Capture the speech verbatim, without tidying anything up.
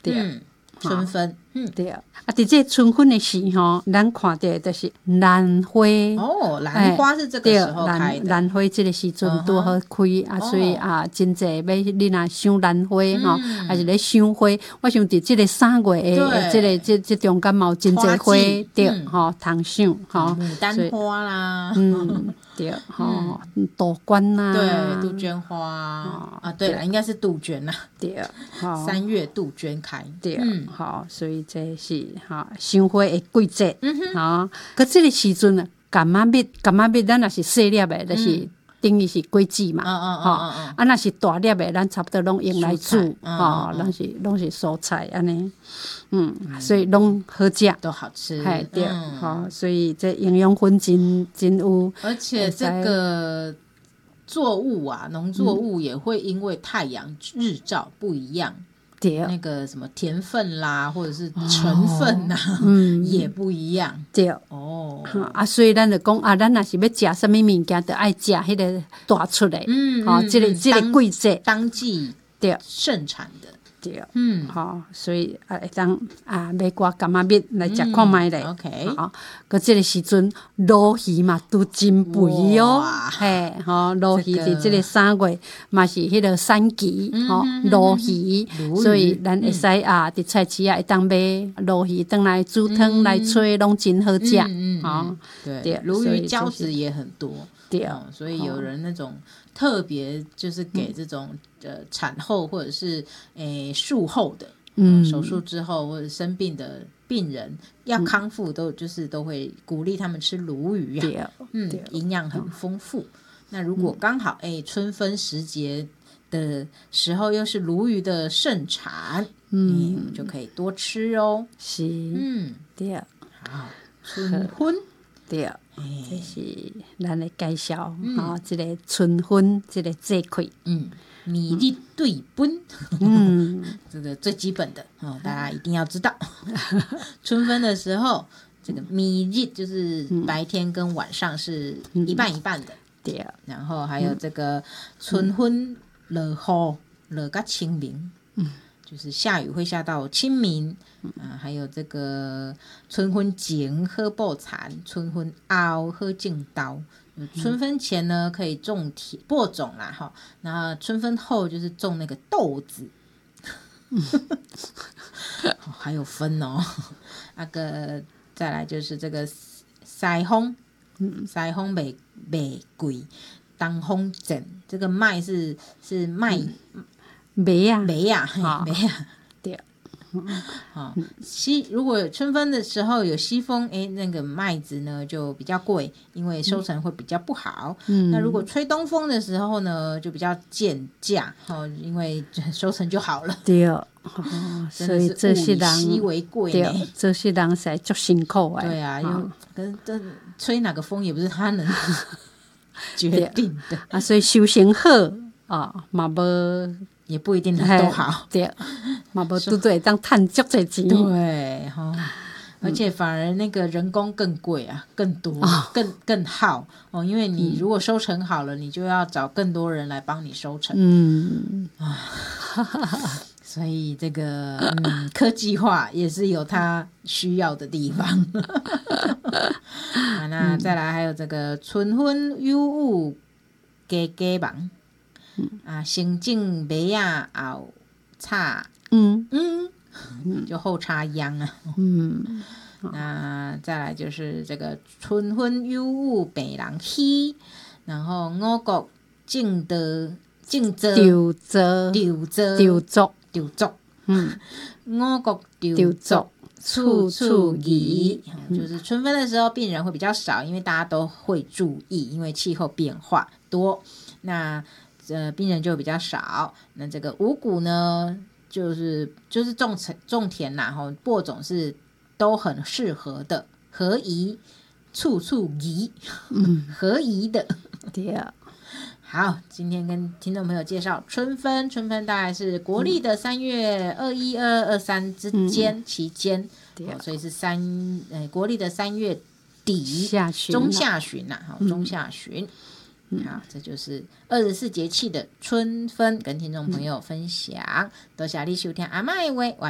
对。 嗯春分，嗯， 对啊，啊，伫这春分的时吼，咱看到就是兰花哦，兰花是这个时候开的， 兰花这个时阵拄好开、uh-huh. 啊，所以啊，真济要你若想兰花吼、嗯，还是咧想花，我想伫这个三月的这个这这中间嘛有真济花对吼，通想吼， 牡丹花啦， 嗯，对吼，杜鹃啦， 对，杜鹃花啊，对了，应该是杜鹃啦， 对， 三月杜鹃开， 对，好，所以这是哈赏花的季节，嗯哼，啊，可这个时阵呢，柑仔蜜，柑仔蜜咱若是细粒的，就是等于是果子嘛，哈，啊，若是大粒的，咱差不多拢用来煮，哈，拢是拢是蔬菜安尼，嗯，所以拢好食， 都好吃， 哎对，好，所以这营养分真真有， 而且这个作物啊，农作物也会因为太阳日照不一样。那个什么甜分啦，或者是成分啦、哦嗯、也不一样。 对哦，啊，所以咱就讲啊，咱若是要食什么物件，就爱食迄个大出来。嗯，好、哦，这个这个季节当季对盛产的。 对，嗯，好、哦，所以啊，会当啊买寡柑仔蜜来食看卖咧。 OK， 好，佮这个时阵鱸鱼嘛都真肥哦，嘿，吼鱸鱼伫这个三月嘛是迄个产期，吼鱸鱼，所以咱会使啊伫菜市啊会当买鱸鱼回来煮汤来炊，拢真好食。 嗯嗯，对，鲈鱼胶质也很多。对、哦，所以有人那种特别就是给这种、嗯、呃产后或者是诶术后的，嗯，手术之后或者生病的病人要康复都、嗯、就是都会鼓励他们吃鲈鱼啊，对，嗯，营养很丰富。嗯、那如果刚好诶春分时节的时候又是鲈鱼的盛产，嗯，嗯就可以多吃哦。 是，嗯，对， 好，春分。 对，这是咱的介绍哈、嗯哦，这个春分这个节气， 嗯，米日对分，嗯，这个最基本的哦，大家一定要知道。春分的时候，这个米日就是白天跟晚上是一半一半的，对、嗯，然后还有这个春分落雨落到清明，嗯。就是下雨会下到清明、啊、还有这个春分前喝爆蚕，春分后喝净刀。春分前呢可以种田播种啦哈，然后春分后就是种那个豆子，哦、还有分哦。那个再来就是这个塞风，塞风袂袂贵，当风整这个麦是是麦。嗯梅呀， 梅呀，梅呀，对，好、嗯，西如果春分的时候有西风，哎，那个麦子呢就比较贵，因为收成会比较不好。嗯，那如果吹东风的时候呢，就比较贱价，哦，因为收成就好了。 对，哦，所以这些人物以稀为贵， 对，这些人实在足辛苦哎。 对啊，因为跟这吹哪个风也不是他能决定的啊，所以修行好啊，嘛无。 也不一定都好， 对，嘛无拄对当赚足侪钱， 对哈、哦，而且反而那个人工更贵啊，更多，哦、更更耗哦，因为你如果收成好了，嗯、你就要找更多人来帮你收成，嗯啊，所以这个、嗯、科技化也是有它需要的地方。啊、那再来还有这个春分有雾加加忙。嗯、啊，先种麦啊，后插，嗯嗯，就后插秧啊，嗯，那再来就是这个春分有雾白人喜，然后五谷种的种的丢着丢着丢作丢作，嗯，五谷丢作处处宜，就是春分的时候病人会比较少，因为大家都会注意，因为气候变化多，那。呃，病人就比较少。那这个五谷呢，就是就是种种田啦，哈，播种是都很适合的，合宜，处处宜，嗯，合宜的。 对啊。 好，今天跟听众朋友介绍春分，春分大概是国历的三月二一、二二、二三之间、嗯、期间，对、哦，所以是三呃国历的三月底下旬中下旬呐、啊，好，中下旬。嗯好，这就是二十四节气的春分，跟听众朋友分享。多谢你收听阿嬷的话。